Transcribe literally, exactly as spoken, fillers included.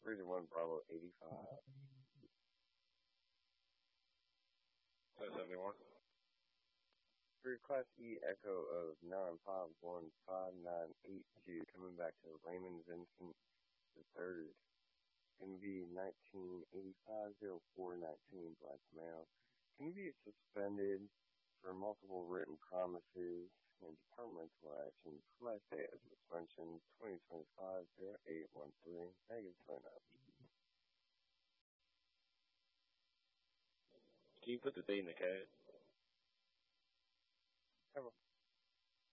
Region one Bravo eighty-five. ten seventy-one. For Class E Echo of nine five one five nine eight two, coming back to Raymond Vincent the third. Going to be nineteen eighty-five oh four nineteen, black male. Can be suspended for multiple written promises and departmental actions. Last day of suspension, twenty twenty-five oh eight one three. Negative sign up. Can you put the date in the C A D?